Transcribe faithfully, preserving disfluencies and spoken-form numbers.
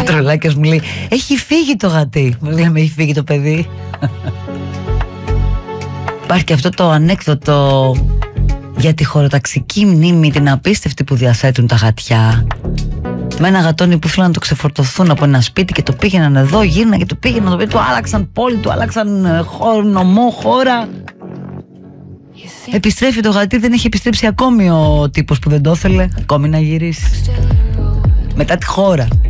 Τρολάκιος μου λέει, έχει φύγει το γατί. Μου λέμε, έχει φύγει το παιδί. Υπάρχει και αυτό το ανέκδοτο για τη χωροταξική μνήμη, την απίστευτη που διαθέτουν τα γατιά. Με ένα γατόνι που ήθελαν να το ξεφορτωθούν από ένα σπίτι και το πήγαιναν εδώ, γύρναν και το πήγαιναν, το του άλλαξαν πόλη, του άλλαξαν χώρο, νομό, χώρα. Επιστρέφει το γατί, δεν έχει επιστρέψει ακόμη ο τύπος που δεν το ήθελε ακόμη να γυρίσει. Μετά τη χώρα.